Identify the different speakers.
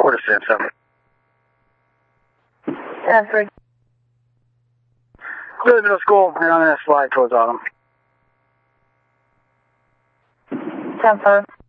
Speaker 1: Quarter 7.
Speaker 2: Stanford.
Speaker 1: Clear the middle school, and I'm going to slide towards Autumn.
Speaker 2: 10-4.